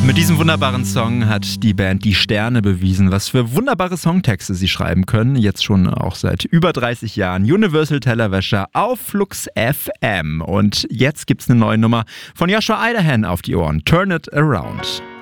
Mit diesem wunderbaren Song hat die Band Die Sterne bewiesen, was für wunderbare Songtexte sie schreiben können. Jetzt schon auch seit über 30 Jahren. Universal Tellerwäscher auf Flux FM. Und jetzt gibt's eine neue Nummer von Joshua Idahan auf die Ohren. Turn It Around.